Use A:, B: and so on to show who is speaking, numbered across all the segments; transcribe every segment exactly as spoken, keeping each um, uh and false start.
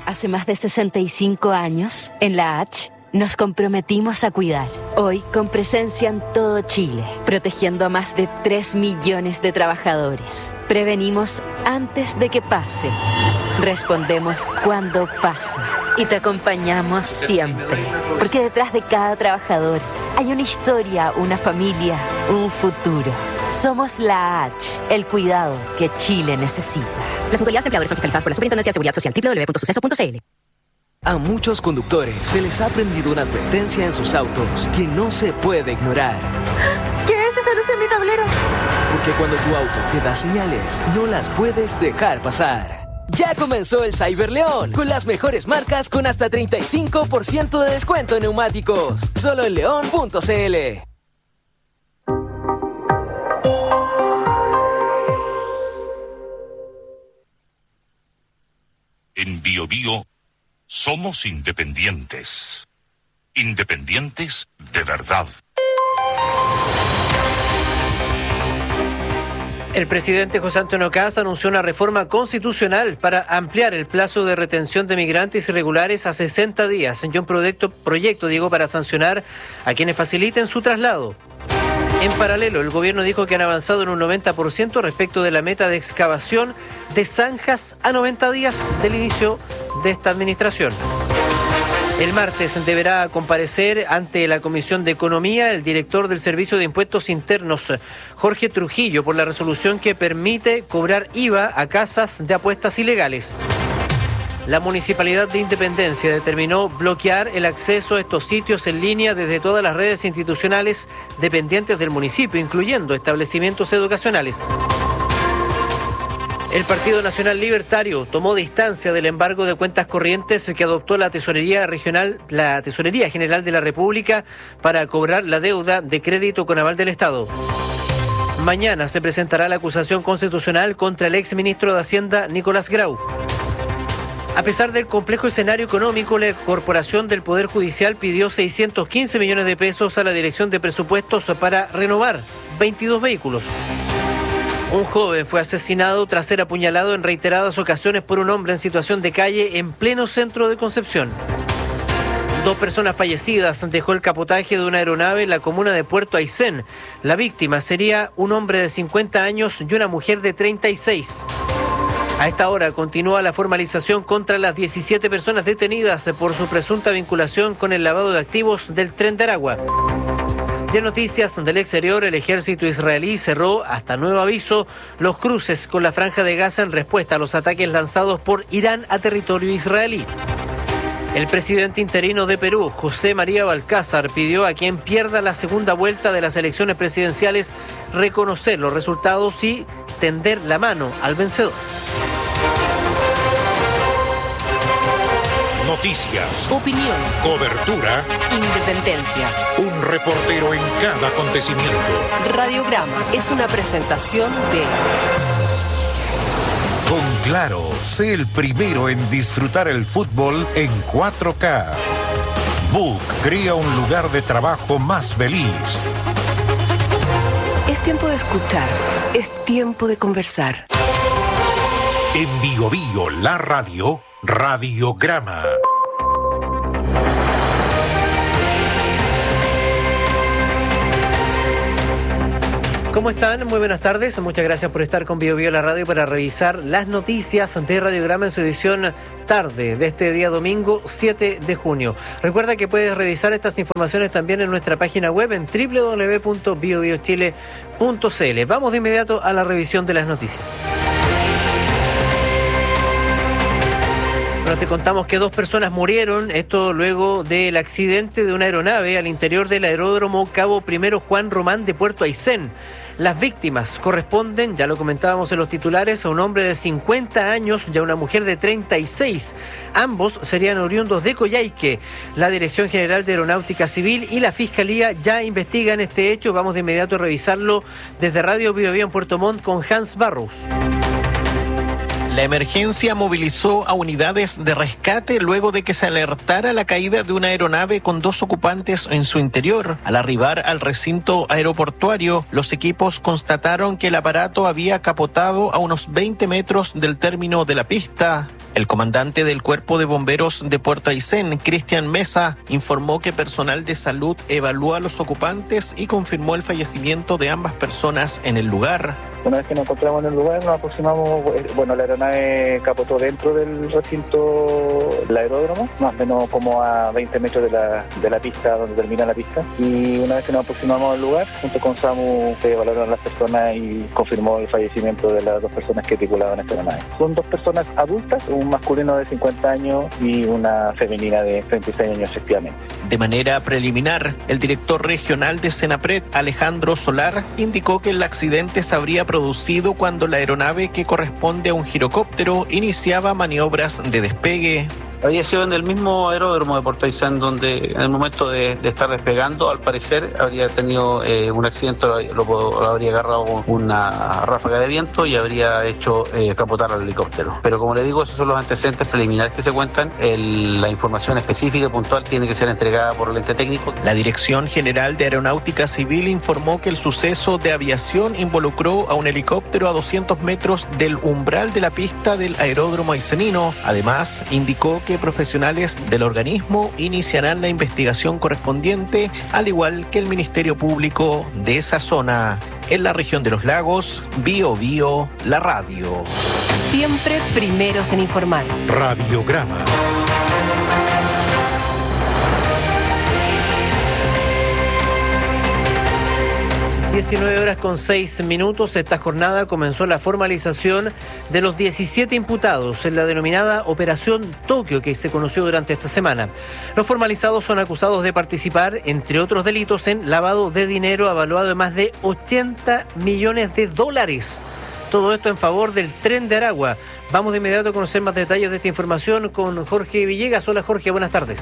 A: Hace más de sesenta y cinco años, en la H, nos comprometimos a cuidar. Hoy, con presencia en todo Chile, protegiendo a más de tres millones de trabajadores. Prevenimos antes de que pase. Respondemos cuando pasa. Y te acompañamos siempre. Porque detrás de cada trabajador hay una historia, una familia, un futuro. Somos la H, el cuidado que Chile necesita. Las mutualidades empleadores son fiscalizadas por la Superintendencia de Seguridad Social. doble u doble u doble u punto suceso punto c l.
B: A muchos conductores se les ha prendido una advertencia en sus autos que no se puede ignorar.
C: ¿Qué es esa luz en mi tablero?
B: Porque cuando tu auto te da señales, no las puedes dejar pasar. Ya comenzó el Cyberleón, con las mejores marcas con hasta treinta y cinco por ciento de descuento en neumáticos. Solo en león punto c l.
D: En Bio Bio somos independientes. Independientes de verdad.
E: El presidente José Antonio Kast anunció una reforma constitucional para ampliar el plazo de retención de migrantes irregulares a sesenta días. Y un proyecto, proyecto digo, para sancionar a quienes faciliten su traslado. En paralelo, el gobierno dijo que han avanzado en un noventa por ciento respecto de la meta de excavación de zanjas a noventa días del inicio de esta administración. El martes deberá comparecer ante la Comisión de Economía el director del Servicio de Impuestos Internos, Jorge Trujillo, por la resolución que permite cobrar I V A a casas de apuestas ilegales. La Municipalidad de Independencia determinó bloquear el acceso a estos sitios en línea desde todas las redes institucionales dependientes del municipio, incluyendo establecimientos educacionales. El Partido Nacional Libertario tomó distancia del embargo de cuentas corrientes que adoptó la Tesorería Regional, la Tesorería General de la República para cobrar la deuda de crédito con aval del Estado. Mañana se presentará la acusación constitucional contra el exministro de Hacienda, Nicolás Grau. A pesar del complejo escenario económico, la Corporación del Poder Judicial pidió seiscientos quince millones de pesos a la Dirección de Presupuestos para renovar veintidós vehículos. Un joven fue asesinado tras ser apuñalado en reiteradas ocasiones por un hombre en situación de calle en pleno centro de Concepción. Dos personas fallecidas dejó el capotaje de una aeronave en la comuna de Puerto Aysén. La víctima sería un hombre de cincuenta años y una mujer de treinta y seis. A esta hora continúa la formalización contra las diecisiete personas detenidas por su presunta vinculación con el lavado de activos del Tren de Aragua. De noticias del exterior, el ejército israelí cerró, hasta nuevo aviso, los cruces con la Franja de Gaza en respuesta a los ataques lanzados por Irán a territorio israelí. El presidente interino de Perú, José María Balcázar, pidió a quien pierda la segunda vuelta de las elecciones presidenciales reconocer los resultados y tender la mano al vencedor.
D: Noticias,
F: opinión,
D: cobertura,
F: independencia.
D: Un reportero en cada acontecimiento.
F: Radiograma es una presentación de...
G: Con Claro, sé el primero en disfrutar el fútbol en cuatro K. Book crea un lugar de trabajo más feliz.
F: Es tiempo de escuchar, es tiempo de conversar.
G: En Bio Bio, la radio, Radiograma.
E: ¿Cómo están? Muy buenas tardes. Muchas gracias por estar con Bio Bio la radio para revisar las noticias de Radiograma en su edición tarde de este día domingo siete de junio. Recuerda que puedes revisar estas informaciones también en nuestra página web en doble u doble u doble u punto bio bio chile punto c l. Vamos de inmediato a la revisión de las noticias. Bueno, te contamos que dos personas murieron, esto luego del accidente de una aeronave al interior del aeródromo Cabo Primero Juan Román de Puerto Aysén. Las víctimas corresponden, ya lo comentábamos en los titulares, a un hombre de cincuenta años y a una mujer de treinta y seis. Ambos serían oriundos de Coyhaique. La Dirección General de Aeronáutica Civil y la Fiscalía ya investigan este hecho. Vamos de inmediato a revisarlo desde Radio Bio Bio en Puerto Montt con Hans Barros.
H: La emergencia movilizó a unidades de rescate luego de que se alertara la caída de una aeronave con dos ocupantes en su interior. Al arribar al recinto aeroportuario, los equipos constataron que el aparato había capotado a unos veinte metros del término de la pista. El comandante del Cuerpo de Bomberos de Puerto Aysén, Cristian Mesa, informó que personal de salud evaluó a los ocupantes y confirmó el fallecimiento de ambas personas en el lugar.
I: Una vez que nos encontramos en el lugar, nos aproximamos, bueno, la aeronave capotó dentro del recinto del aeródromo, más o menos como a veinte metros de la, de la pista, donde termina la pista. Y una vez que nos aproximamos al lugar, junto con SAMU, se evaluaron a las personas y confirmó el fallecimiento de las dos personas que tripulaban esta aeronave. Son dos personas adultas, un masculino de cincuenta años y una femenina de treinta y seis años, efectivamente.
H: De manera preliminar, el director regional de Senapred, Alejandro Solar, indicó que el accidente se habría producido cuando la aeronave, que corresponde a un girocóptero, iniciaba maniobras de despegue.
J: Había sido en el mismo aeródromo de Puerto Aysén donde en el momento de, de estar despegando, al parecer habría tenido eh, un accidente, lo, lo habría agarrado una ráfaga de viento y habría hecho eh, capotar al helicóptero. Pero como le digo, esos son los antecedentes preliminares que se cuentan. El, la información específica y puntual tiene que ser entregada por el ente técnico.
H: La Dirección General de Aeronáutica Civil informó que el suceso de aviación involucró a un helicóptero a doscientos metros del umbral de la pista del aeródromo aysenino. Además, indicó que profesionales del organismo iniciarán la investigación correspondiente, al igual que el Ministerio Público de esa zona. En la región de los lagos, Bio Bio, la radio.
F: Siempre primeros en informar.
D: Radiograma.
E: diecinueve horas con seis minutos. Esta jornada comenzó la formalización de los diecisiete imputados en la denominada Operación Tokio, que se conoció durante esta semana. Los formalizados son acusados de participar, entre otros delitos, en lavado de dinero evaluado en más de ochenta millones de dólares. Todo esto en favor del Tren de Aragua. Vamos de inmediato a conocer más detalles de esta información con Jorge Villegas. Hola Jorge, buenas tardes.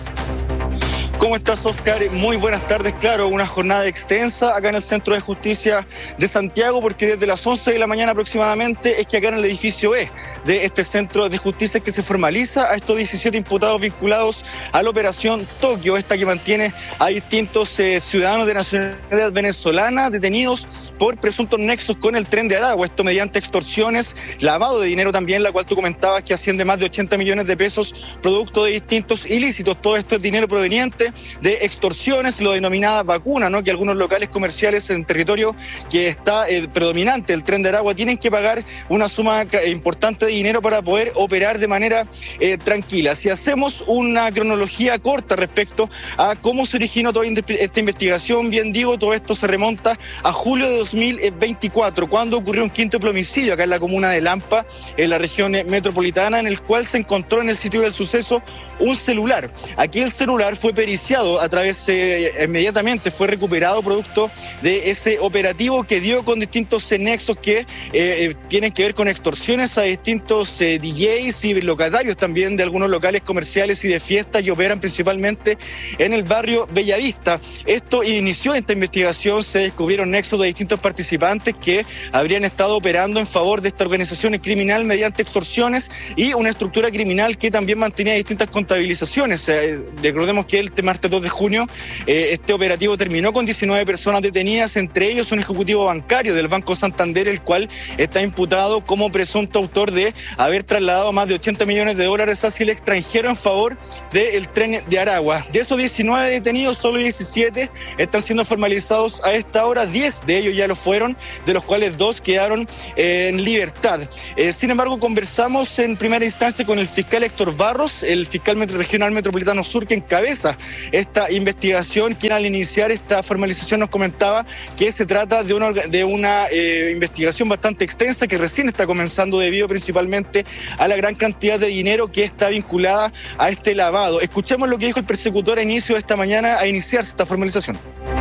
K: ¿Cómo estás, Oscar? Muy buenas tardes. Claro, una jornada extensa acá en el Centro de Justicia de Santiago, porque desde las once de la mañana aproximadamente es que acá en el edificio E de este Centro de Justicia es que se formaliza a estos diecisiete imputados vinculados a la Operación Tokio, esta que mantiene a distintos eh, ciudadanos de nacionalidad venezolana detenidos por presuntos nexos con el Tren de Aragua, esto mediante extorsiones, lavado de dinero también, la cual tú comentabas que asciende más de ochenta millones de pesos, producto de distintos ilícitos. Todo esto es dinero proveniente de extorsiones, lo denominada vacuna, ¿no? Que algunos locales comerciales en territorio que está eh, predominante el Tren de Aragua tienen que pagar una suma importante de dinero para poder operar de manera eh, tranquila. Si hacemos una cronología corta respecto a cómo se originó toda esta investigación, bien digo, todo esto se remonta a julio de dos mil veinticuatro, cuando ocurrió un quíntuple homicidio acá en la comuna de Lampa, en la región metropolitana, en el cual se encontró en el sitio del suceso un celular. Aquí el celular fue periciado a través, eh, inmediatamente fue recuperado producto de ese operativo que dio con distintos eh, nexos que eh, tienen que ver con extorsiones a distintos eh, D Js y locatarios también de algunos locales comerciales y de fiestas que operan principalmente en el barrio Bellavista. Esto inició esta investigación, se descubrieron nexos de distintos participantes que habrían estado operando en favor de esta organización criminal mediante extorsiones y una estructura criminal que también mantenía distintas contabilizaciones. Eh, recordemos que el martes dos de junio, eh, este operativo terminó con diecinueve personas detenidas, entre ellos un ejecutivo bancario del Banco Santander, el cual está imputado como presunto autor de haber trasladado más de ochenta millones de dólares hacia el extranjero en favor del Tren de Aragua. De esos diecinueve detenidos, solo diecisiete están siendo formalizados a esta hora, diez de ellos ya lo fueron, de los cuales dos quedaron eh, en libertad. Eh, sin embargo, conversamos en primera instancia con el fiscal Héctor Barros, el fiscal metro regional metropolitano sur, que encabeza esta investigación, quien al iniciar esta formalización nos comentaba que se trata de una, de una eh, investigación bastante extensa que recién está comenzando debido principalmente a la gran cantidad de dinero que está vinculada a este lavado. Escuchemos lo que dijo el persecutor a inicio de esta mañana a iniciarse esta formalización.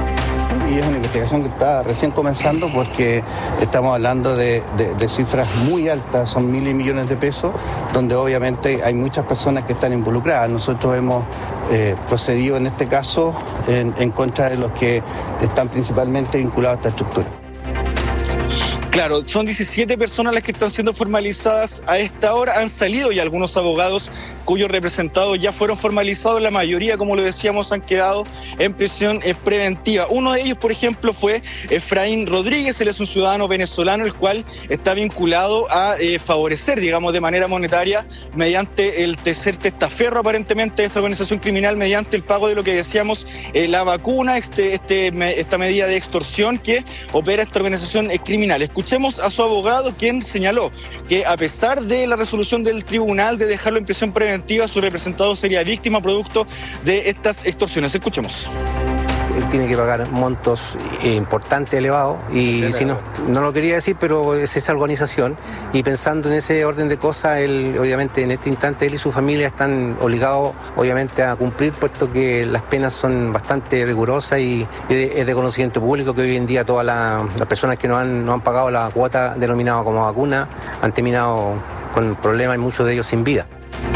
L: Y es una investigación que está recién comenzando porque estamos hablando de, de, de cifras muy altas, son miles y millones de pesos, donde obviamente hay muchas personas que están involucradas. Nosotros hemos eh, procedido en este caso en, en contra de los que están principalmente vinculados a esta estructura.
K: Claro, son diecisiete personas las que están siendo formalizadas a esta hora. Han salido ya algunos abogados cuyos representados ya fueron formalizados. La mayoría, como lo decíamos, han quedado en prisión eh, preventiva. Uno de ellos, por ejemplo, fue Efraín Rodríguez. Él es un ciudadano venezolano, el cual está vinculado a eh, favorecer, digamos, de manera monetaria mediante el tercer testaferro, aparentemente, de esta organización criminal, mediante el pago de lo que decíamos, eh, la vacuna, este, este, me, esta medida de extorsión que opera esta organización eh, criminal. Escuchemos a su abogado, quien señaló que a pesar de la resolución del tribunal de dejarlo en prisión preventiva, su representado sería víctima producto de estas extorsiones. Escuchemos.
M: Él tiene que pagar montos eh, importantes, elevados, y si no, no lo quería decir, pero es esa organización, y pensando en ese orden de cosas, él, obviamente, en este instante, él y su familia están obligados, obviamente, a cumplir, puesto que las penas son bastante rigurosas y, y de, es de conocimiento público que hoy en día todas la, las personas que no han, no han pagado la cuota denominada como vacuna han terminado con problemas y muchos de ellos sin vida.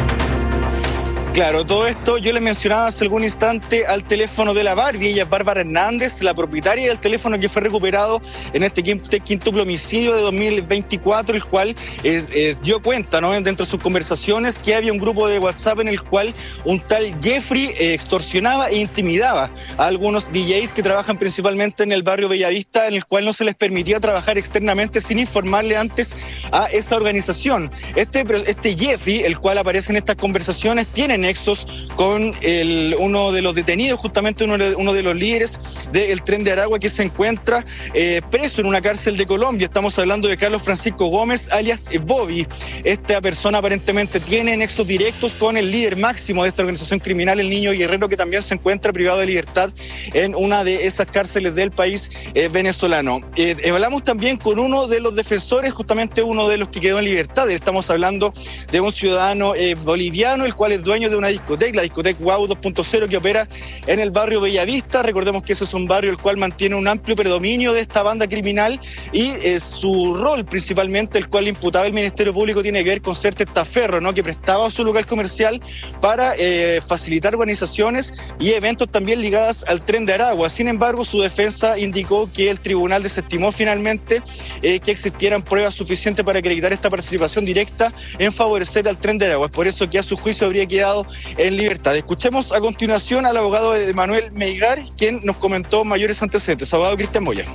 K: Claro, todo esto yo les mencionaba hace algún instante al teléfono de la Barbie. Ella es Bárbara Hernández, la propietaria del teléfono que fue recuperado en este quíntuple homicidio de dos mil veinticuatro, el cual es, es, dio cuenta, ¿no?, dentro de sus conversaciones, que había un grupo de WhatsApp en el cual un tal Jeffrey eh, extorsionaba e intimidaba a algunos D Js que trabajan principalmente en el barrio Bellavista, en el cual no se les permitía trabajar externamente sin informarle antes a esa organización. Este, este Jeffrey, el cual aparece en estas conversaciones, tiene nexos con el, uno de los detenidos, justamente uno de, uno de los líderes del Tren de Aragua, que se encuentra eh, preso en una cárcel de Colombia. Estamos hablando de Carlos Francisco Gómez, alias Bobby. Esta persona aparentemente tiene nexos directos con el líder máximo de esta organización criminal, el Niño Guerrero, que también se encuentra privado de libertad en una de esas cárceles del país eh, venezolano. Eh, hablamos también con uno de los defensores, justamente uno de los que quedó en libertad. Estamos hablando de un ciudadano eh, boliviano, el cual es dueño de una discoteca, la discoteca Wow dos punto cero, que opera en el barrio Bellavista. Recordemos que ese es un barrio el cual mantiene un amplio predominio de esta banda criminal, y eh, su rol principalmente, el cual imputaba el Ministerio Público, tiene que ver con ser testaferro, ¿no?, que prestaba su local comercial para eh, facilitar organizaciones y eventos también ligadas al Tren de Aragua. Sin embargo, su defensa indicó que el tribunal desestimó finalmente eh, que existieran pruebas suficientes para acreditar esta participación directa en favorecer al Tren de Aragua. Es por eso que a su juicio habría quedado en libertad. Escuchemos a continuación al abogado de Manuel Meigar, quien nos comentó mayores antecedentes. Abogado Cristian Moya.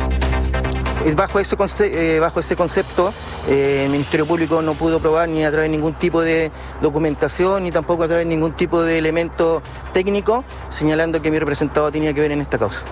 N: Bajo ese, conce- eh, bajo ese concepto, eh, el Ministerio Público no pudo probar ni a través de ningún tipo de documentación, ni tampoco a través de ningún tipo de elemento técnico, señalando que mi representado tenía que ver en esta causa.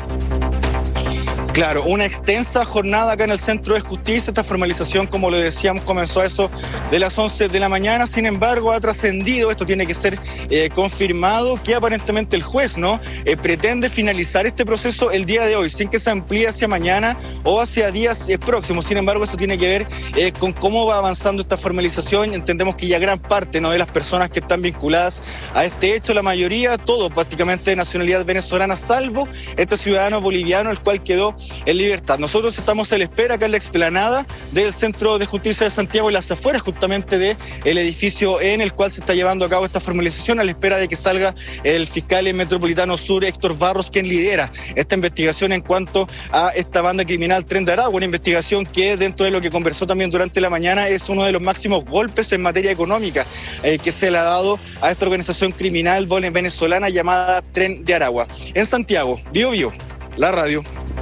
K: Claro, una extensa jornada acá en el Centro de Justicia. Esta formalización, como lo decíamos, comenzó a eso de las once de la mañana. Sin embargo, ha trascendido, esto tiene que ser eh, confirmado, que aparentemente el juez, ¿no?, eh, pretende finalizar este proceso el día de hoy, sin que se amplíe hacia mañana o hacia días eh, próximos. Sin embargo, eso tiene que ver eh, con cómo va avanzando esta formalización. Entendemos que ya gran parte, ¿no?, de las personas que están vinculadas a este hecho, la mayoría, todo prácticamente de nacionalidad venezolana, salvo este ciudadano boliviano, el cual quedó en libertad. Nosotros estamos a la espera acá en la explanada del Centro de Justicia de Santiago, en las afueras justamente del edificio en el cual se está llevando a cabo esta formalización, a la espera de que salga el fiscal metropolitano sur, Héctor Barros, quien lidera esta investigación en cuanto a esta banda criminal Tren de Aragua, una investigación que, dentro de lo que conversó también durante la mañana, es uno de los máximos golpes en materia económica eh, que se le ha dado a esta organización criminal venezolana llamada Tren de Aragua. En Santiago, Bio Bio, la radio.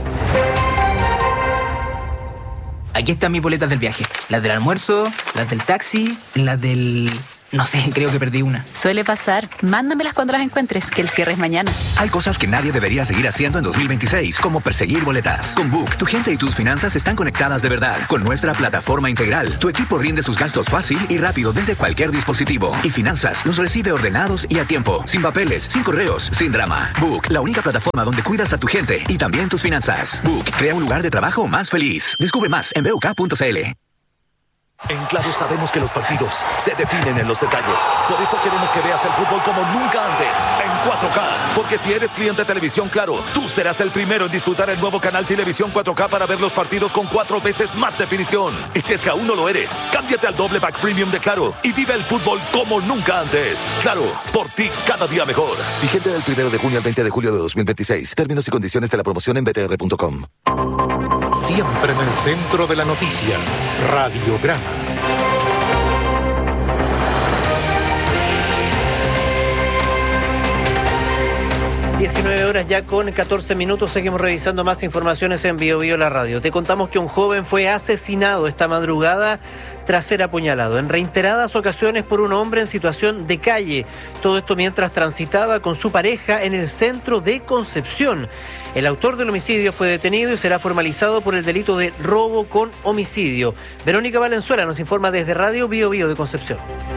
O: Aquí están mis boletas del viaje. Las del almuerzo, las del taxi, las del... No sé, creo que perdí una.
P: Suele pasar. Mándamelas cuando las encuentres, que el cierre es mañana.
Q: Hay cosas que nadie debería seguir haciendo en dos mil veintiséis, como perseguir boletas. Con Book, tu gente y tus finanzas están conectadas de verdad. Con nuestra plataforma integral, tu equipo rinde sus gastos fácil y rápido desde cualquier dispositivo. Y Finanzas los recibe ordenados y a tiempo. Sin papeles, sin correos, sin drama. Book, la única plataforma donde cuidas a tu gente y también tus finanzas. Book, crea un lugar de trabajo más feliz. Descubre más en b u k punto c l.
R: En Claro sabemos que los partidos se definen en los detalles. Por eso queremos que veas el fútbol como nunca antes, en cuatro K. Porque si eres cliente de Televisión Claro, tú serás el primero en disfrutar el nuevo canal Televisión cuatro K para ver los partidos con cuatro veces más definición. Y si es que aún no lo eres, cámbiate al doble pack premium de Claro y vive el fútbol como nunca antes. Claro, por ti cada día mejor. Vigente del primero de junio al veinte de julio de dos mil veintiséis. Términos y condiciones de la promoción en b t r punto com.
D: Siempre en el centro de la noticia. Radiograma.
E: diecinueve horas ya con catorce minutos, seguimos revisando más informaciones en Bio Bio La Radio. Te contamos que un joven fue asesinado esta madrugada tras ser apuñalado en reiteradas ocasiones por un hombre en situación de calle. Todo esto mientras transitaba con su pareja en el centro de Concepción. El autor del homicidio fue detenido y será formalizado por el delito de robo con homicidio. Verónica Valenzuela nos informa desde Radio Bio Bio de Concepción.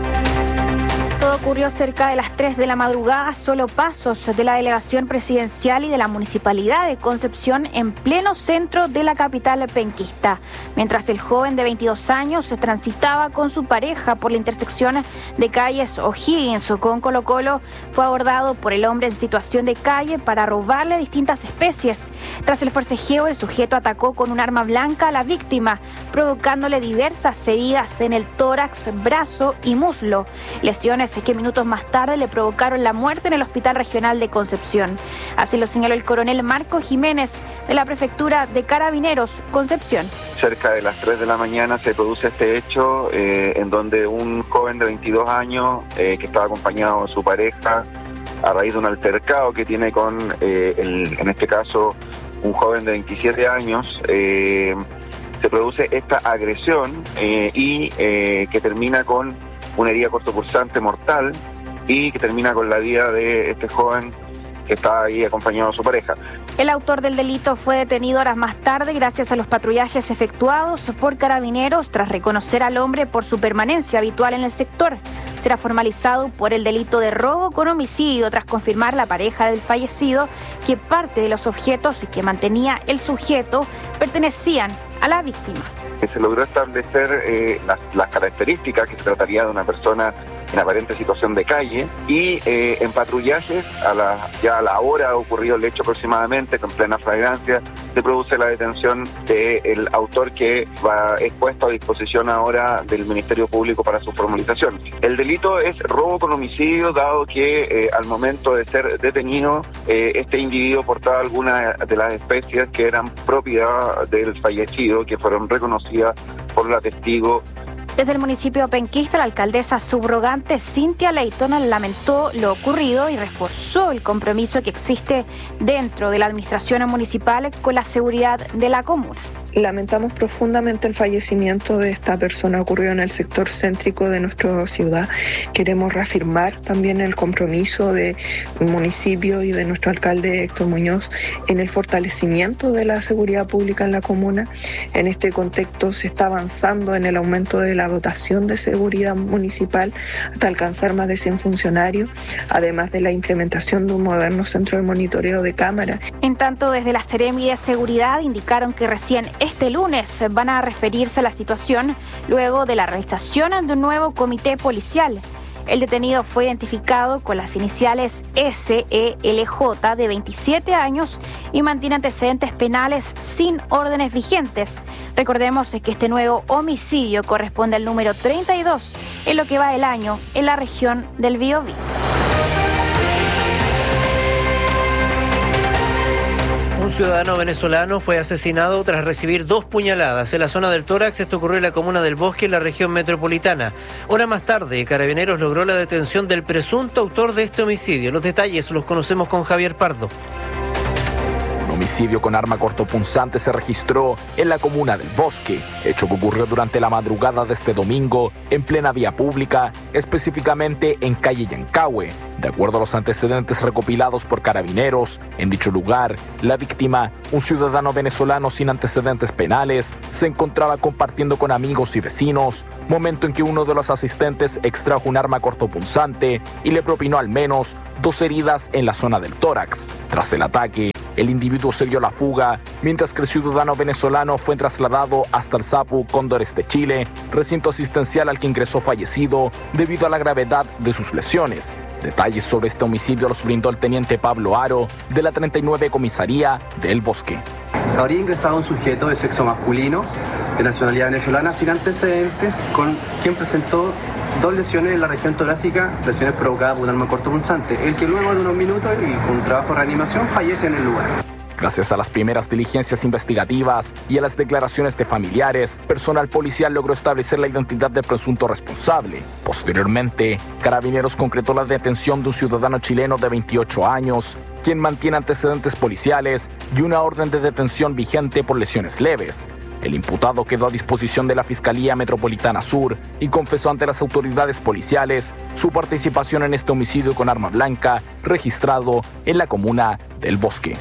S: Todo ocurrió cerca de las tres de la madrugada, solo pasos de la delegación presidencial y de la municipalidad de Concepción en pleno centro de la capital penquista. Mientras el joven de veintidós años se transitaba con su pareja por la intersección de calles O'Higgins con Colo Colo, fue abordado por el hombre en situación de calle para robarle distintas especies. Tras el forcejeo, el sujeto atacó con un arma blanca a la víctima, provocándole diversas heridas en el tórax, brazo y muslo. Lesiones que minutos más tarde le provocaron la muerte en el Hospital Regional de Concepción. Así lo señaló el coronel Marco Jiménez de la Prefectura de Carabineros, Concepción.
T: Cerca de las tres de la mañana se produce este hecho eh, en donde un joven de veintidós años eh, que estaba acompañado de su pareja a raíz de un altercado que tiene con, eh, el, en este caso, un joven de veintisiete años, eh, se produce esta agresión eh, y eh, que termina con una herida cortopulsante mortal y que termina con la vida de este joven que estaba ahí acompañado de su pareja.
S: El autor del delito fue detenido horas más tarde gracias a los patrullajes efectuados por Carabineros tras reconocer al hombre por su permanencia habitual en el sector. Será formalizado por el delito de robo con homicidio tras confirmar la pareja del fallecido que parte de los objetos que mantenía el sujeto pertenecían a la víctima.
T: Se logró establecer eh, las, las características que se trataría de una persona en aparente situación de calle y eh, en patrullajes, a la, ya a la hora ocurrido el hecho aproximadamente, con plena flagrancia, se produce la detención del autor que va expuesto a disposición ahora del Ministerio Público para su formalización. El delito es robo con homicidio, dado que eh, al momento de ser detenido, eh, este individuo portaba algunas de las especies que eran propiedad del fallecido, que fueron reconocidas por la testigo.
S: Desde el municipio penquista, la alcaldesa subrogante Cintia Leighton lamentó lo ocurrido y reforzó el compromiso que existe dentro de la administración municipal con la seguridad de la comuna.
U: Lamentamos profundamente el fallecimiento de esta persona, ocurrió en el sector céntrico de nuestra ciudad. Queremos reafirmar también el compromiso del municipio y de nuestro alcalde Héctor Muñoz en el fortalecimiento de la seguridad pública en la comuna. En este contexto se está avanzando en el aumento de la dotación de seguridad municipal hasta alcanzar más de cien funcionarios, además de la implementación de un moderno centro de monitoreo de cámaras.
S: En tanto, desde la Seremi de Seguridad indicaron que recién este lunes van a referirse a la situación luego de la realización de un nuevo comité policial. El detenido fue identificado con las iniciales S E L J de veintisiete años y mantiene antecedentes penales sin órdenes vigentes. Recordemos que este nuevo homicidio corresponde al número treinta y dos en lo que va del año en la región del Biobío.
E: Un ciudadano venezolano fue asesinado tras recibir dos puñaladas en la zona del tórax. Esto ocurrió en la comuna del Bosque, en la región metropolitana. Hora más tarde, Carabineros logró la detención del presunto autor de este homicidio. Los detalles los conocemos con Javier Pardo.
V: Un homicidio con arma cortopunzante se registró en la comuna del Bosque, hecho que ocurrió durante la madrugada de este domingo en plena vía pública, específicamente en calle Yancahue. De acuerdo a los antecedentes recopilados por Carabineros, en dicho lugar, la víctima, un ciudadano venezolano sin antecedentes penales, se encontraba compartiendo con amigos y vecinos, momento en que uno de los asistentes extrajo un arma cortopunzante y le propinó al menos dos heridas en la zona del tórax. Tras el ataque, el individuo se dio la fuga, mientras que el ciudadano venezolano fue trasladado hasta el SAPU Cóndores de Chile, recinto asistencial al que ingresó fallecido debido a la gravedad de sus lesiones. Detalles sobre este homicidio los brindó el teniente Pablo Aro, de la treinta y nueve Comisaría del Bosque.
W: Habría ingresado un sujeto de sexo masculino, de nacionalidad venezolana, sin antecedentes, con quien presentó dos lesiones en la región torácica, lesiones provocadas por un arma cortopunzante, el que luego de unos minutos y con un trabajo de reanimación fallece en el lugar.
V: Gracias a las primeras diligencias investigativas y a las declaraciones de familiares, personal policial logró establecer la identidad del presunto responsable. Posteriormente, Carabineros concretó la detención de un ciudadano chileno de veintiocho años, quien mantiene antecedentes policiales y una orden de detención vigente por lesiones leves. El imputado quedó a disposición de la Fiscalía Metropolitana Sur y confesó ante las autoridades policiales su participación en este homicidio con arma blanca registrado en la comuna del Bosque.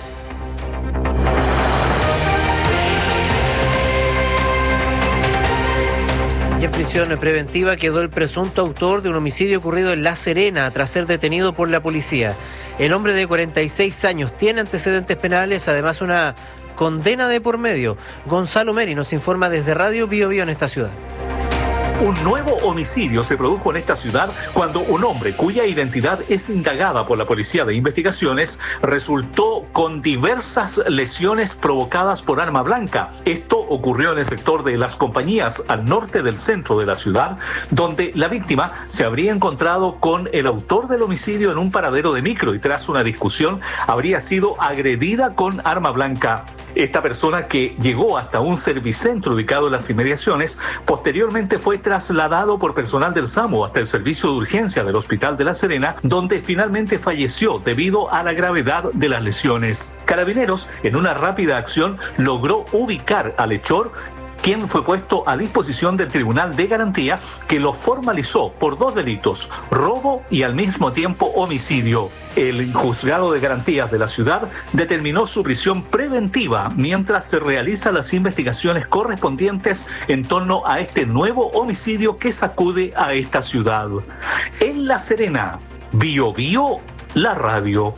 E: En prisión preventiva quedó el presunto autor de un homicidio ocurrido en La Serena tras ser detenido por la policía. El hombre de cuarenta y seis años tiene antecedentes penales, además una condena de por medio. Gonzalo Meri nos informa desde Radio Bio Bio en esta ciudad.
A: Un nuevo homicidio se produjo en esta ciudad cuando un hombre cuya identidad es indagada por la Policía de Investigaciones resultó con diversas lesiones provocadas por arma blanca. Esto ocurrió en el sector de Las Compañías, al norte del centro de la ciudad, donde la víctima se habría encontrado con el autor del homicidio en un paradero de micro y tras una discusión habría sido agredida con arma blanca. Esta persona, que llegó hasta un servicentro ubicado en las inmediaciones, posteriormente fue trasladado por personal del SAMU hasta el servicio de urgencia del Hospital de La Serena, donde finalmente falleció debido a la gravedad de las lesiones. Carabineros, en una rápida acción, logró ubicar al hechor, quien fue puesto a disposición del Tribunal de Garantía, que lo formalizó por dos delitos: robo y al mismo tiempo homicidio. El Juzgado de Garantías de la ciudad determinó su prisión preventiva mientras se realizan las investigaciones correspondientes en torno a este nuevo homicidio que sacude a esta ciudad. En La Serena, Bio Bio, la radio.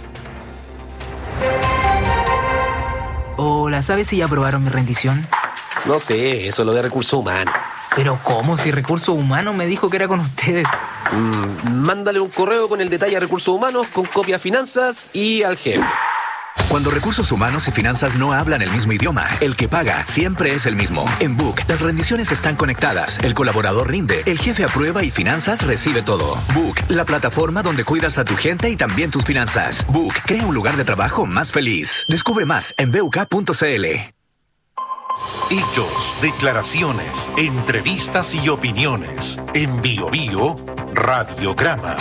O: Hola, ¿sabes si ya aprobaron mi rendición?
B: No sé, eso es lo de recursos humanos.
O: Pero ¿cómo? Si Recursos Humanos me dijo que era con ustedes.
B: Mm, mándale un correo con el detalle a Recursos Humanos, con copia a Finanzas y al jefe.
Q: Cuando Recursos Humanos y Finanzas no hablan el mismo idioma, el que paga siempre es el mismo. En Book, las rendiciones están conectadas, el colaborador rinde, el jefe aprueba y Finanzas recibe todo. Book, la plataforma donde cuidas a tu gente y también tus finanzas. Book, crea un lugar de trabajo más feliz. Descubre más en b u k punto c l.
G: Hechos, declaraciones, entrevistas y opiniones. En Bio Bio, Radiograma.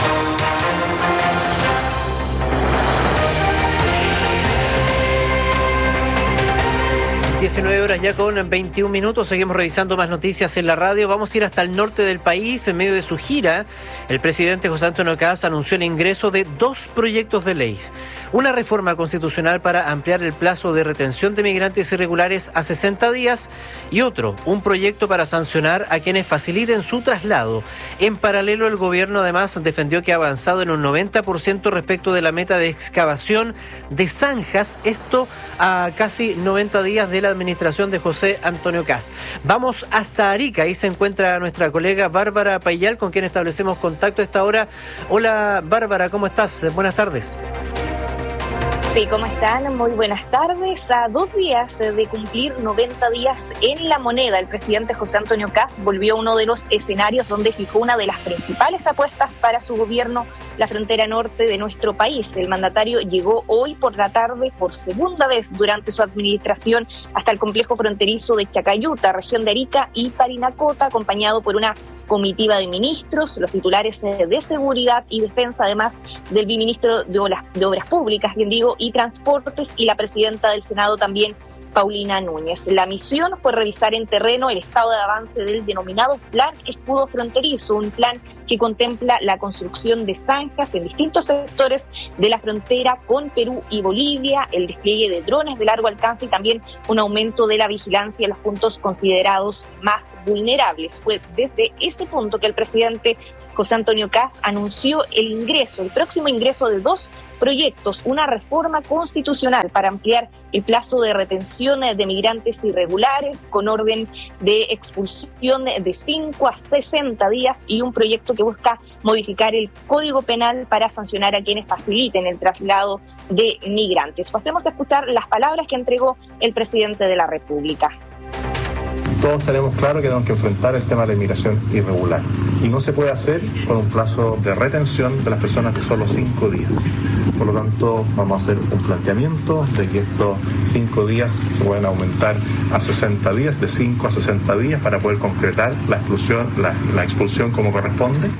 E: diecinueve horas ya con veintiún minutos, seguimos revisando más noticias en la radio. Vamos a ir hasta el norte del país. En medio de su gira, el presidente José Antonio Kast anunció el ingreso de dos proyectos de ley. Una reforma constitucional para ampliar el plazo de retención de migrantes irregulares a sesenta días y otro, un proyecto para sancionar a quienes faciliten su traslado. En paralelo, el gobierno además defendió que ha avanzado en un noventa por ciento respecto de la meta de excavación de zanjas, esto a casi noventa días de la administración de José Antonio Kast. Vamos hasta Arica, ahí se encuentra nuestra colega Bárbara Payal, con quien establecemos contacto a esta hora. Hola Bárbara, ¿cómo estás? Buenas tardes.
C: Sí, ¿cómo están? Muy buenas tardes. A dos días de cumplir noventa días en La Moneda, el presidente José Antonio Kast volvió a uno de los escenarios donde fijó una de las principales apuestas para su gobierno, la frontera norte de nuestro país. El mandatario llegó hoy por la tarde, por segunda vez durante su administración, hasta el complejo fronterizo de Chacayuta, región de Arica y Parinacota, acompañado por una comitiva de ministros, los titulares de Seguridad y Defensa, además del viceministro de Obras, de Obras Públicas, bien digo, y Transportes, y la presidenta del Senado también, Paulina Núñez. La misión fue revisar en terreno el estado de avance del denominado Plan Escudo Fronterizo, un plan que contempla la construcción de zanjas en distintos sectores de la frontera con Perú y Bolivia, el despliegue de drones de largo alcance y también un aumento de la vigilancia en los puntos considerados más vulnerables. Fue desde ese punto que el presidente José Antonio Kast anunció el ingreso, el próximo ingreso de dos proyectos, una reforma constitucional para ampliar el plazo de retención de migrantes irregulares con orden de expulsión de cinco a sesenta días y un proyecto que busca modificar el Código Penal para sancionar a quienes faciliten el traslado de migrantes. Pasemos a escuchar las palabras que entregó el presidente de la República.
H: Todos tenemos claro que tenemos que enfrentar el tema de la inmigración irregular y no se puede hacer con un plazo de retención de las personas de solo cinco días. Por lo tanto, vamos a hacer un planteamiento de que estos cinco días se pueden aumentar a sesenta días, de cinco a sesenta días, para poder concretar la expulsión, la, la expulsión como corresponde.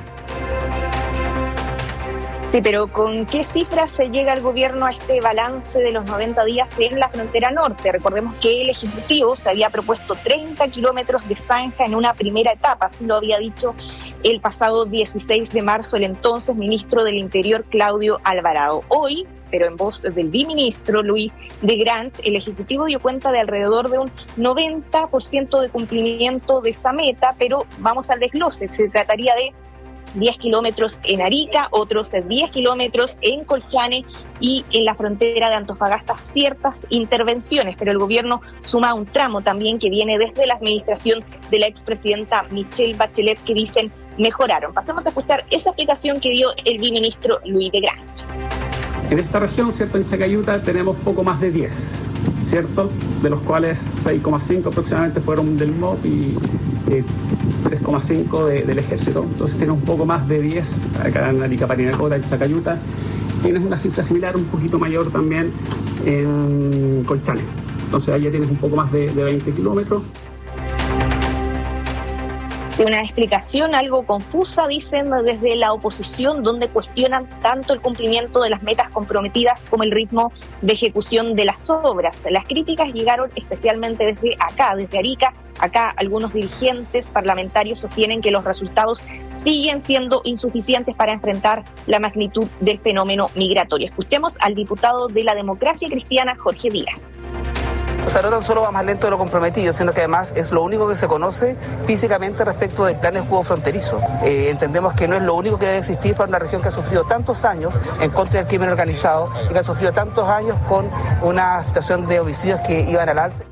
C: Sí, pero ¿con qué cifras se llega el gobierno a este balance de los noventa días en la frontera norte? Recordemos que el Ejecutivo se había propuesto treinta kilómetros de zanja en una primera etapa, así lo había dicho el pasado dieciséis de marzo el entonces ministro del Interior, Claudio Alvarado. Hoy, pero en voz del biministro Luis de Grange, el Ejecutivo dio cuenta de alrededor de un noventa por ciento de cumplimiento de esa meta, pero vamos al desglose. Se trataría de diez kilómetros en Arica, otros diez kilómetros en Colchane y en la frontera de Antofagasta ciertas intervenciones, pero el gobierno suma un tramo también que viene desde la administración de la expresidenta Michelle Bachelet, que dicen mejoraron. Pasemos a escuchar esa explicación que dio el biministro Luis de Grange.
I: En esta región, ¿cierto? En Chacayuta tenemos poco más de diez, ¿cierto? De los cuales seis coma cinco aproximadamente fueron del M O P y eh, tres coma cinco de, del Ejército. Entonces tienes un poco más de diez acá en Arica, Parinacota, en Chacayuta. Tienes una cifra similar, un poquito mayor también en Colchane. Entonces ahí ya tienes un poco más de, de veinte kilómetros.
C: Una explicación algo confusa, dicen desde la oposición, donde cuestionan tanto el cumplimiento de las metas comprometidas como el ritmo de ejecución de las obras. Las críticas llegaron especialmente desde acá, desde Arica. Acá algunos dirigentes parlamentarios sostienen que los resultados siguen siendo insuficientes para enfrentar la magnitud del fenómeno migratorio. Escuchemos al diputado de la Democracia Cristiana, Jorge Díaz.
J: O sea, no tan solo va más lento de lo comprometido, sino que además es lo único que se conoce físicamente respecto del plan de escudo fronterizo. Eh, entendemos que no es lo único que debe existir para una región que ha sufrido tantos años en contra del crimen organizado y que ha sufrido tantos años con una situación de homicidios que iban al alza.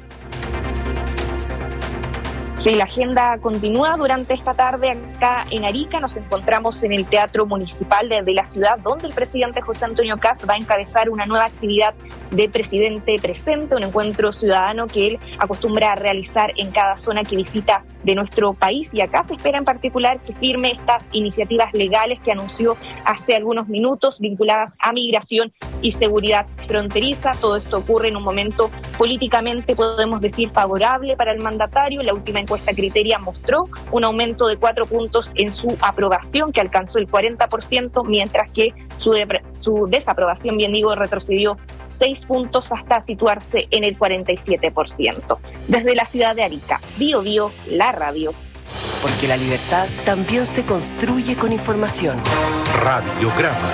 C: Sí, la agenda continúa durante esta tarde acá en Arica. Nos encontramos en el Teatro Municipal de, de la ciudad, donde el presidente José Antonio Kast va a encabezar una nueva actividad de Presidente Presente, un encuentro ciudadano que él acostumbra a realizar en cada zona que visita de nuestro país. Y acá se espera en particular que firme estas iniciativas legales que anunció hace algunos minutos, vinculadas a migración y seguridad fronteriza. Todo esto ocurre en un momento políticamente, podemos decir, favorable para el mandatario. La última encuesta Criteria mostró un aumento de cuatro puntos en su aprobación, que alcanzó el cuarenta por ciento, mientras que su, de, su desaprobación, bien digo, retrocedió seis puntos hasta situarse en el cuarenta y siete por ciento. Desde la ciudad de Arica, Bio Bio, la radio.
F: Porque la libertad también se construye con información.
D: Radiograma.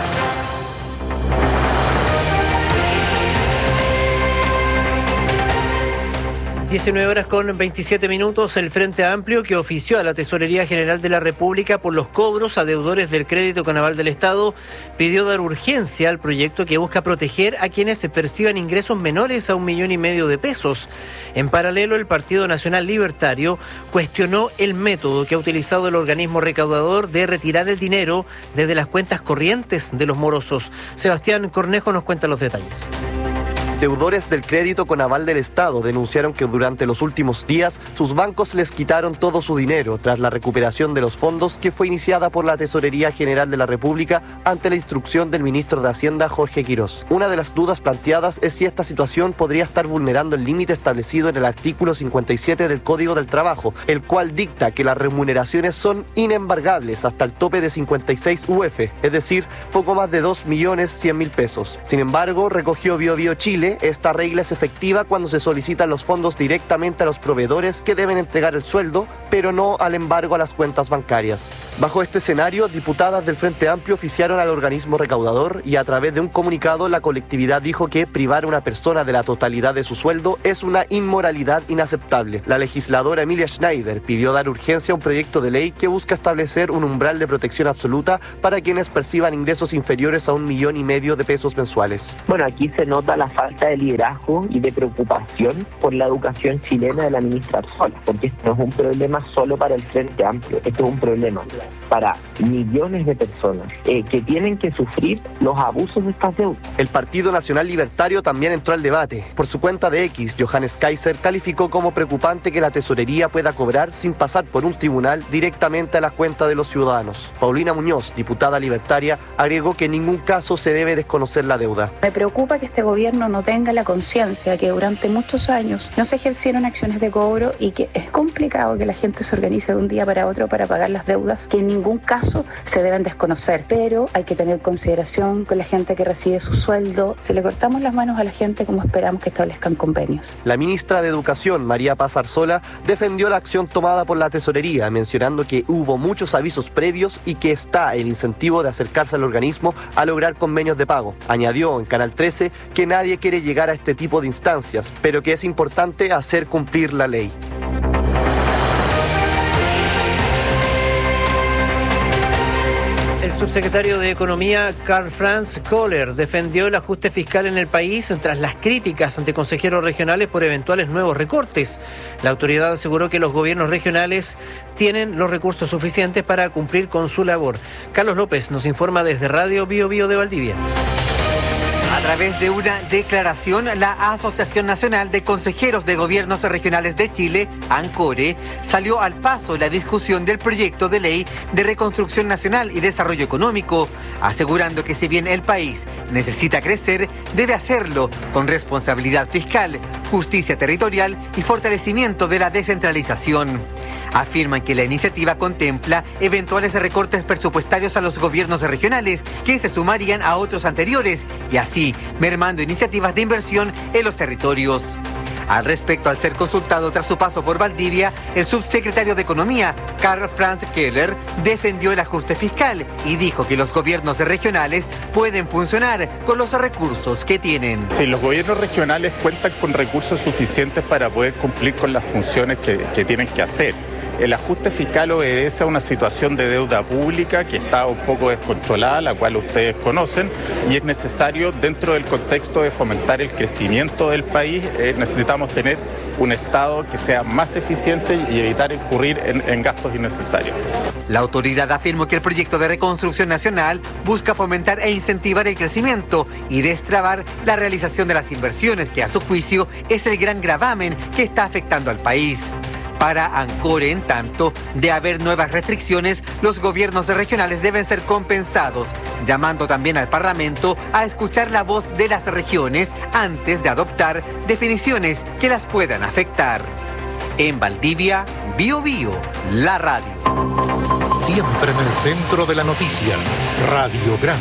E: diecinueve horas con veintisiete minutos. El Frente Amplio, que ofició a la Tesorería General de la República por los cobros a deudores del crédito con aval del Estado, pidió dar urgencia al proyecto que busca proteger a quienes se perciban ingresos menores a un millón y medio de pesos. En paralelo, el Partido Nacional Libertario cuestionó el método que ha utilizado el organismo recaudador de retirar el dinero desde las cuentas corrientes de los morosos. Sebastián Cornejo nos cuenta los detalles.
X: Deudores del crédito con aval del Estado denunciaron que durante los últimos días sus bancos les quitaron todo su dinero tras la recuperación de los fondos que fue iniciada por la Tesorería General de la República ante la instrucción del ministro de Hacienda, Jorge Quirós. Una de las dudas planteadas es si esta situación podría estar vulnerando el límite establecido en el artículo cincuenta y siete del Código del Trabajo, el cual dicta que las remuneraciones son inembargables hasta el tope de cincuenta y seis U F, es decir, poco más de dos millones cien mil pesos. Sin embargo, recogió Bio Bio Chile, esta regla es efectiva cuando se solicitan los fondos directamente a los proveedores que deben entregar el sueldo, pero no al embargo a las cuentas bancarias. Bajo este escenario, diputadas del Frente Amplio oficiaron al organismo recaudador y a través de un comunicado la colectividad dijo que privar a una persona de la totalidad de su sueldo es una inmoralidad inaceptable. La legisladora Emilia Schneider pidió dar urgencia a un proyecto de ley que busca establecer un umbral de protección absoluta para quienes perciban ingresos inferiores a un millón y medio de pesos mensuales.
Y: Bueno, aquí se nota la falta de liderazgo y de preocupación por la educación chilena de la ministra Arzola, porque esto no es un problema solo para el Frente Amplio, esto es un problema deudas para millones de personas eh, que tienen que sufrir los abusos de estas deudas.
X: El Partido Nacional Libertario también entró al debate. Por su cuenta de X, Johannes Kaiser calificó como preocupante que la tesorería pueda cobrar sin pasar por un tribunal directamente a las cuentas de los ciudadanos. Paulina Muñoz, diputada libertaria, agregó que en ningún caso se debe desconocer la deuda.
K: Me preocupa que este gobierno no tenga la conciencia que durante muchos años no se ejercieron acciones de cobro y que es complicado que la gente se organice de un día para otro para pagar las deudas, que en ningún caso se deben desconocer. Pero hay que tener consideración con la gente que recibe su sueldo. Si le cortamos las manos a la gente, ¿cómo esperamos que establezcan convenios?
X: La ministra de Educación, María Paz Arzola, defendió la acción tomada por la tesorería, mencionando que hubo muchos avisos previos y que está el incentivo de acercarse al organismo a lograr convenios de pago. Añadió en Canal trece que nadie quiere llegar a este tipo de instancias, pero que es importante hacer cumplir la ley.
E: El subsecretario de Economía, Karl-Franz Kohler, defendió el ajuste fiscal en el país tras las críticas ante consejeros regionales por eventuales nuevos recortes. La autoridad aseguró que los gobiernos regionales tienen los recursos suficientes para cumplir con su labor. Carlos López nos informa desde Radio Bio Bio de Valdivia.
L: A través de una declaración, la Asociación Nacional de Consejeros de Gobiernos Regionales de Chile, ANCORE, salió al paso la discusión del proyecto de ley de reconstrucción nacional y desarrollo económico, asegurando que si bien el país necesita crecer, debe hacerlo con responsabilidad fiscal, justicia territorial y fortalecimiento de la descentralización. Afirman que la iniciativa contempla eventuales recortes presupuestarios a los gobiernos regionales que se sumarían a otros anteriores y así mermando iniciativas de inversión en los territorios. Al respecto, al ser consultado tras su paso por Valdivia, el subsecretario de Economía, Karl-Franz Kohler, defendió el ajuste fiscal y dijo que los gobiernos regionales pueden funcionar con los recursos que tienen.
M: Sí, los gobiernos regionales cuentan con recursos suficientes para poder cumplir con las funciones que, que tienen que hacer. El ajuste fiscal obedece a una situación de deuda pública que está un poco descontrolada, la cual ustedes conocen, y es necesario, dentro del contexto de fomentar el crecimiento del país, eh, necesitamos tener un Estado que sea más eficiente y evitar incurrir en, en gastos innecesarios.
L: La autoridad afirmó que el proyecto de reconstrucción nacional busca fomentar e incentivar el crecimiento y destrabar la realización de las inversiones, que a su juicio es el gran gravamen que está afectando al país. Para ANCORE, en tanto, de haber nuevas restricciones, los gobiernos regionales deben ser compensados, llamando también al Parlamento a escuchar la voz de las regiones antes de adoptar definiciones que las puedan afectar. En Valdivia, Bio Bio, la radio.
D: Siempre en el centro de la noticia, Radiograma.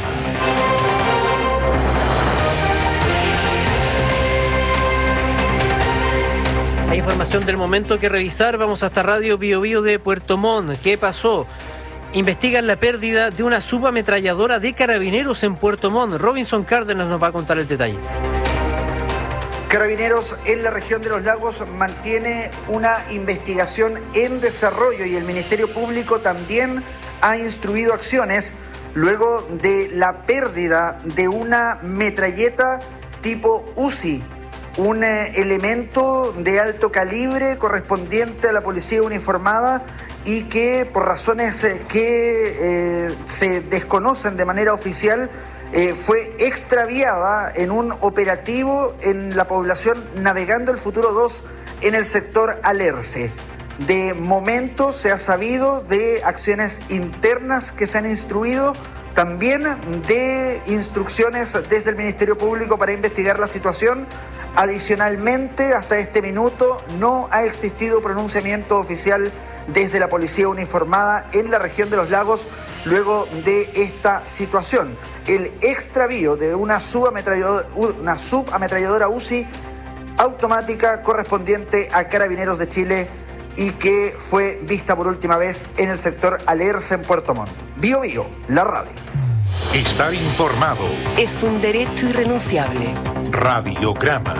E: Hay información del momento que revisar. Vamos hasta Radio Bio Bio de Puerto Montt. ¿Qué pasó? Investigan la pérdida de una subametralladora de carabineros en Puerto Montt. Robinson Cárdenas nos va a contar el detalle.
N: Carabineros en la región de los lagos mantiene una investigación en desarrollo y el Ministerio Público también ha instruido acciones luego de la pérdida de una metralleta tipo Uzi, un eh, elemento de alto calibre correspondiente a la policía uniformada y que por razones eh, que eh, se desconocen de manera oficial eh, fue extraviada en un operativo en la población Navegando el Futuro dos en el sector Alerce. De momento se ha sabido de acciones internas que se han instruido, también de instrucciones desde el Ministerio Público para investigar la situación. Adicionalmente, hasta este minuto no ha existido pronunciamiento oficial desde la policía uniformada en la región de los lagos luego de esta situación. El extravío de una subametralladora, una subametralladora Uzi automática correspondiente a Carabineros de Chile y que fue vista por última vez en el sector Alerce en Puerto Montt. Bio Bio, la radio.
D: Estar informado
F: es un derecho irrenunciable.
D: Radiograma.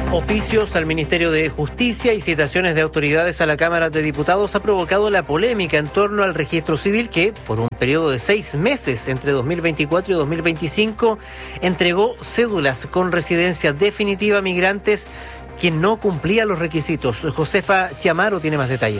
E: Oficios al Ministerio de Justicia y citaciones de autoridades a la Cámara de Diputados ha provocado la polémica en torno al registro civil que, por un periodo de seis meses entre dos mil veinticuatro y dos mil veinticinco, entregó cédulas con residencia definitiva a migrantes que no cumplían los requisitos. Josefa Chiamaro tiene más detalles.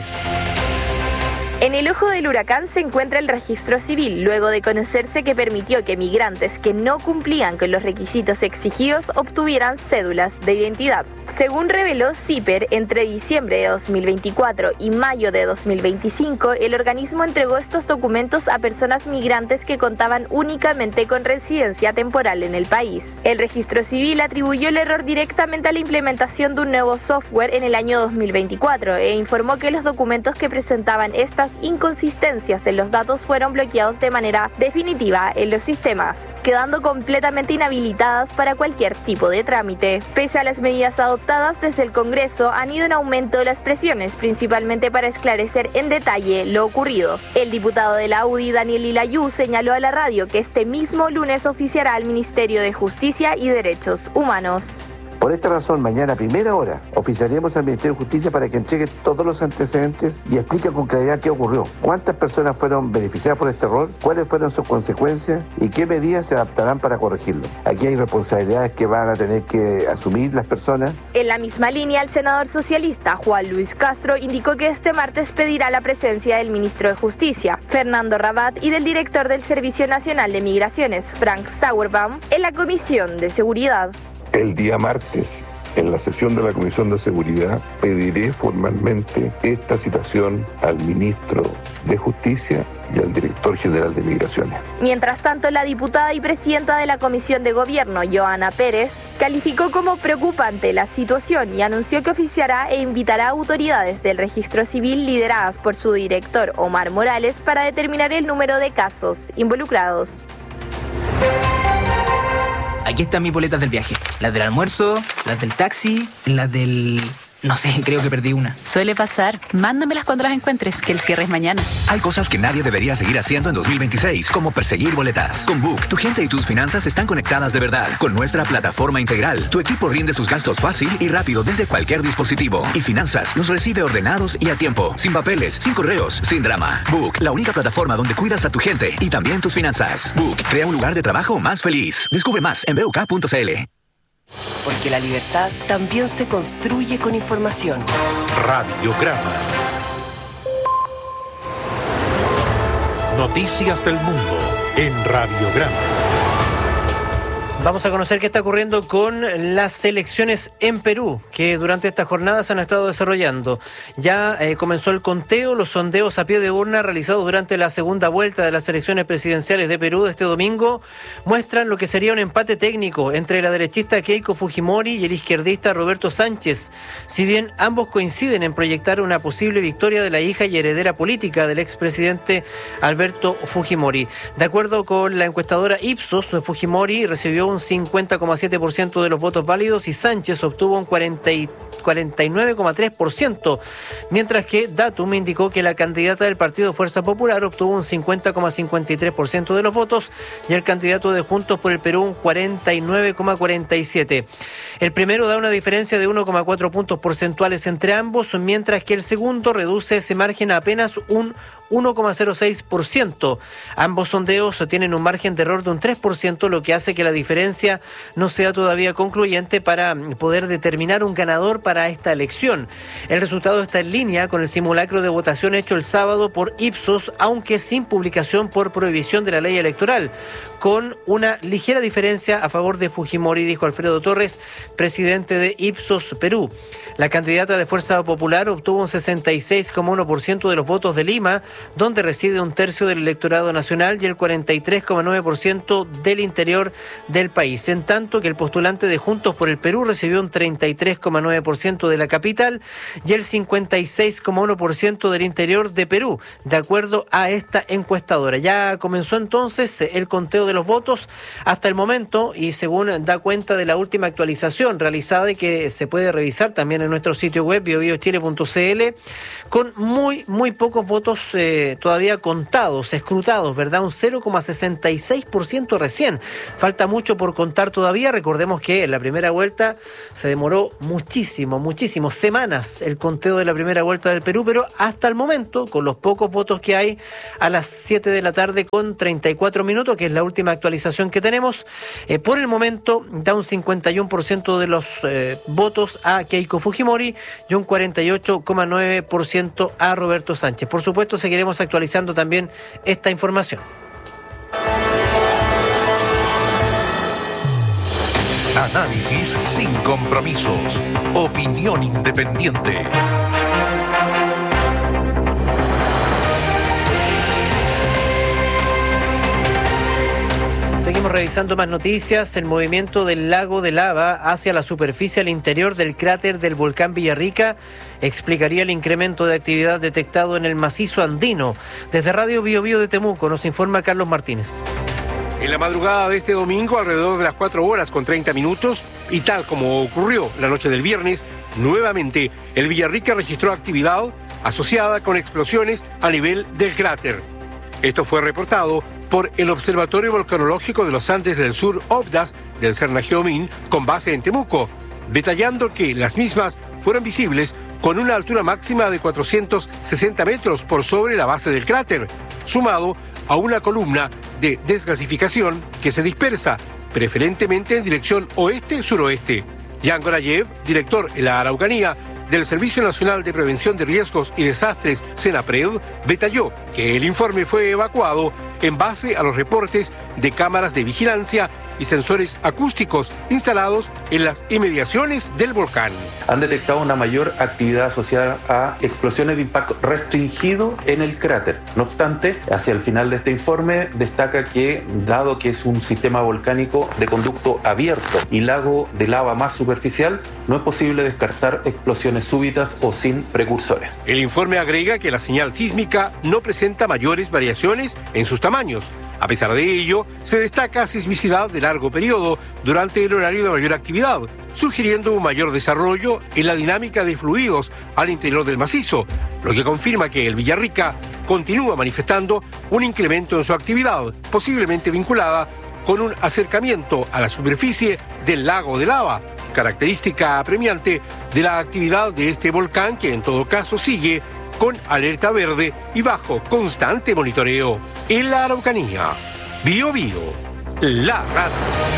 P: En el ojo del huracán se encuentra el registro civil, luego de conocerse que permitió que migrantes que no cumplían con los requisitos exigidos obtuvieran cédulas de identidad. Según reveló CIPER, entre diciembre de dos mil veinticuatro y mayo de dos mil veinticinco, el organismo entregó estos documentos a personas migrantes que contaban únicamente con residencia temporal en el país. El registro civil atribuyó el error directamente a la implementación de un nuevo software en el año dos mil veinticuatro e informó que los documentos que presentaban estas inconsistencias en los datos fueron bloqueados de manera definitiva en los sistemas, quedando completamente inhabilitadas para cualquier tipo de trámite. Pese a las medidas adoptadas desde el Congreso, han ido en aumento las presiones, principalmente para esclarecer en detalle lo ocurrido. El diputado de la U D I, Daniel Ilayú, señaló a la radio que este mismo lunes oficiará al Ministerio de Justicia y Derechos Humanos.
R: Por esta razón, mañana a primera hora oficiaremos al Ministerio de Justicia para que entregue todos los antecedentes y explique con claridad qué ocurrió, cuántas personas fueron beneficiadas por este error, cuáles fueron sus consecuencias y qué medidas se adaptarán para corregirlo. Aquí hay responsabilidades que van a tener que asumir las personas.
P: En la misma línea, el senador socialista Juan Luis Castro indicó que este martes pedirá la presencia del ministro de Justicia, Fernando Rabat, y del director del Servicio Nacional de Migraciones, Frank Sauerbaum, en la Comisión de Seguridad.
S: El día martes, en la sesión de la Comisión de Seguridad, pediré formalmente esta citación al ministro de Justicia y al director general de Migraciones.
P: Mientras tanto, la diputada y presidenta de la Comisión de Gobierno, Joana Pérez, calificó como preocupante la situación y anunció que oficiará e invitará a autoridades del registro civil lideradas por su director, Omar Morales, para determinar el número de casos involucrados.
O: Aquí están mis boletas del viaje. Las del almuerzo, las del taxi, las del... No sé, creo que perdí una.
T: Suele pasar. Mándamelas cuando las encuentres, que el cierre es mañana.
Q: Hay cosas que nadie debería seguir haciendo en dos mil veintiséis, como perseguir boletas. Con Book, tu gente y tus finanzas están conectadas de verdad. Con nuestra plataforma integral, tu equipo rinde sus gastos fácil y rápido desde cualquier dispositivo. Y Finanzas los recibe ordenados y a tiempo, sin papeles, sin correos, sin drama. Book, la única plataforma donde cuidas a tu gente y también tus finanzas. Book, crea un lugar de trabajo más feliz. Descubre más en b u k punto c l.
F: Porque la libertad también se construye con información.
D: Radiograma. Noticias del mundo en Radiograma.
E: Vamos a conocer qué está ocurriendo con las elecciones en Perú, que durante estas jornadas se han estado desarrollando. Ya eh, comenzó el conteo, los sondeos a pie de urna realizados durante la segunda vuelta de las elecciones presidenciales de Perú de este domingo muestran lo que sería un empate técnico entre la derechista Keiko Fujimori y el izquierdista Roberto Sánchez. Si bien ambos coinciden en proyectar una posible victoria de la hija y heredera política del expresidente Alberto Fujimori. De acuerdo con la encuestadora Ipsos, Fujimori recibió un cincuenta coma siete por ciento de los votos válidos y Sánchez obtuvo un cuarenta y nueve coma tres por ciento, mientras que Datum indicó que la candidata del partido Fuerza Popular obtuvo un cincuenta coma cincuenta y tres por ciento de los votos y el candidato de Juntos por el Perú un cuarenta y nueve coma cuarenta y siete por ciento. El primero da una diferencia de uno coma cuatro puntos porcentuales entre ambos, mientras que el segundo reduce ese margen a apenas un uno coma cero seis por ciento. Ambos sondeos tienen un margen de error de un tres por ciento, lo que hace que la diferencia no sea todavía concluyente para poder determinar un ganador para esta elección. El resultado está en línea con el simulacro de votación hecho el sábado por Ipsos, aunque sin publicación por prohibición de la ley electoral, con una ligera diferencia a favor de Fujimori, dijo Alfredo Torres, presidente de Ipsos Perú. La candidata de Fuerza Popular obtuvo un sesenta y seis coma uno por ciento de los votos de Lima, donde reside un tercio del electorado nacional, y el cuarenta y tres coma nueve por ciento del interior del país, en tanto que el postulante de Juntos por el Perú recibió un treinta y tres coma nueve por ciento de la capital y el cincuenta y seis coma uno por ciento del interior de Perú, de acuerdo a esta encuestadora. Ya comenzó entonces el conteo de los los votos hasta el momento, y según da cuenta de la última actualización realizada y que se puede revisar también en nuestro sitio web bio bio chile punto c l, con muy, muy pocos votos eh, todavía contados, escrutados, ¿verdad? Un cero coma sesenta y seis por ciento recién. Falta mucho por contar todavía. Recordemos que en la primera vuelta se demoró muchísimo, muchísimo, semanas el conteo de la primera vuelta del Perú, pero hasta el momento, con los pocos votos que hay, a las siete de la tarde con treinta y cuatro minutos, que es la última actualización que tenemos, eh, por el momento da un cincuenta y uno por ciento de los eh, votos a Keiko Fujimori y un cuarenta y ocho coma nueve por ciento a Roberto Sánchez. Por supuesto, seguiremos actualizando también esta información.
D: Análisis sin compromisos. Opinión independiente.
E: Seguimos revisando más noticias. El movimiento del lago de lava hacia la superficie al interior del cráter del volcán Villarrica explicaría el incremento de actividad detectado en el macizo andino. Desde Radio Bio Bio de Temuco nos informa Carlos Martínez.
A: En la madrugada de este domingo, alrededor de las cuatro horas con treinta minutos, y tal como ocurrió la noche del viernes, nuevamente el Villarrica registró actividad asociada con explosiones a nivel del cráter. Esto fue reportado por el Observatorio Volcanológico de los Andes del Sur, OVDAS, del Cernageomin, con base en Temuco, detallando que las mismas fueron visibles con una altura máxima de cuatrocientos sesenta metros por sobre la base del cráter, sumado a una columna de desgasificación que se dispersa preferentemente en dirección oeste-suroeste. Jan Gorayev, director en la Araucanía del Servicio Nacional de Prevención de Riesgos y Desastres, SENAPRED, detalló que el informe fue evacuado en base a los reportes de cámaras de vigilancia y sensores acústicos instalados en las inmediaciones del volcán.
B: Han detectado una mayor actividad asociada a explosiones de impacto restringido en el cráter. No obstante, hacia el final de este informe destaca que, dado que es un sistema volcánico de conducto abierto y lago de lava más superficial, no es posible descartar explosiones súbitas o sin precursores.
A: El informe agrega que la señal sísmica no presenta mayores variaciones en sus tamaños. A pesar de ello, se destaca sismicidad de largo periodo durante el horario de mayor actividad, sugiriendo un mayor desarrollo en la dinámica de fluidos al interior del macizo, lo que confirma que el Villarrica continúa manifestando un incremento en su actividad, posiblemente vinculada con un acercamiento a la superficie del lago de lava, característica apremiante de la actividad de este volcán, que en todo caso sigue con alerta verde y bajo constante monitoreo. En la Araucanía, Bio Bio, la radio.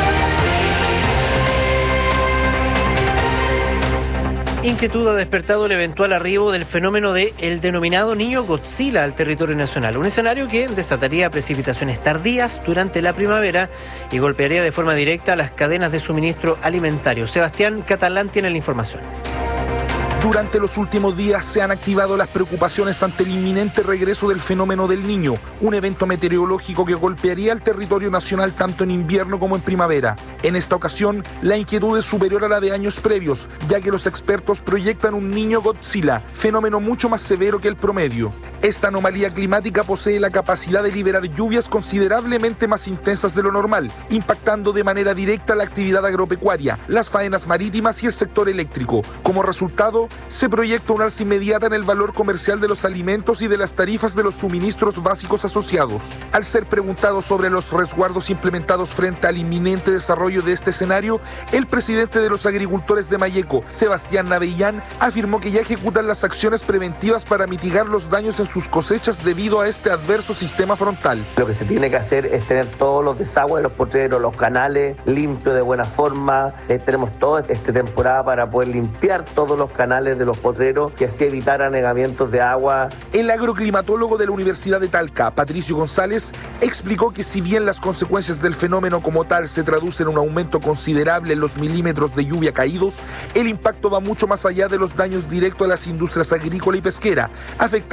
E: Inquietud ha despertado el eventual arribo del fenómeno de el denominado niño Godzilla al territorio nacional, un escenario que desataría precipitaciones tardías durante la primavera y golpearía de forma directa las cadenas de suministro alimentario. Sebastián Catalán tiene la información.
U: Durante los últimos días se han activado las preocupaciones ante el inminente regreso del fenómeno del Niño, un evento meteorológico que golpearía el territorio nacional tanto en invierno como en primavera. En esta ocasión, la inquietud es superior a la de años previos, ya que los expertos proyectan un Niño Godzilla, fenómeno mucho más severo que el promedio. Esta anomalía climática posee la capacidad de liberar lluvias considerablemente más intensas de lo normal, impactando de manera directa la actividad agropecuaria, las faenas marítimas y el sector eléctrico. Como resultado, se proyecta un alza inmediata en el valor comercial de los alimentos y de las tarifas de los suministros básicos asociados. Al ser preguntado sobre los resguardos implementados frente al inminente desarrollo de este escenario, el presidente de los agricultores de Mayeco, Sebastián Navellán, afirmó que ya ejecutan las acciones preventivas para mitigar los daños en sus cosechas debido a este adverso sistema frontal.
Y: Lo que se tiene que hacer es tener todos los desagües de los potreros, los canales limpios de buena forma. Eh, tenemos toda esta temporada para poder limpiar todos los canales de los potreros y así evitar anegamientos de agua.
U: El agroclimatólogo de la Universidad de Talca, Patricio González, explicó que si bien las consecuencias del fenómeno como tal se traducen en un aumento considerable en los milímetros de lluvia caídos, el impacto va mucho más allá de los daños directos a las industrias agrícola y pesquera, afectando también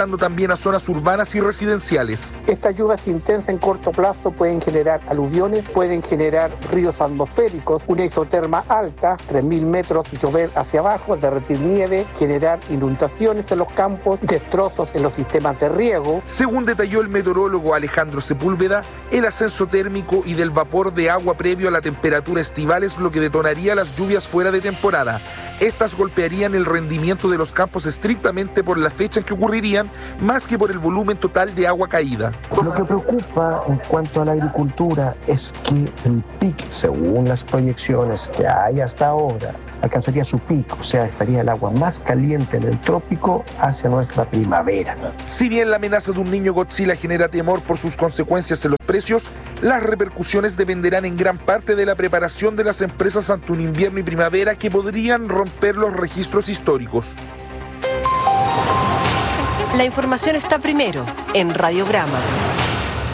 U: también a zonas urbanas y residenciales.
J: Estas lluvias intensas en corto plazo pueden generar aluviones, pueden generar ríos atmosféricos, una isoterma alta, tres mil metros, llover hacia abajo, derretir nieve, generar inundaciones en los campos, destrozos en los sistemas de riego.
U: Según detalló el meteorólogo Alejandro Sepúlveda, el ascenso térmico y del vapor de agua previo a la temperatura estival es lo que detonaría las lluvias fuera de temporada. Estas golpearían el rendimiento de los campos estrictamente por la fecha en que ocurrirían, más que por el volumen total de agua caída.
G: Lo que preocupa en cuanto a la agricultura es que el pic, según las proyecciones que hay hasta ahora, alcanzaría su pico, o sea, estaría el agua más caliente en el trópico hacia nuestra primavera.
U: Si bien la amenaza de un niño Godzilla genera temor por sus consecuencias en los precios, las repercusiones dependerán en gran parte de la preparación de las empresas ante un invierno y primavera que podrían romper los registros históricos.
F: La información está primero en Radiograma.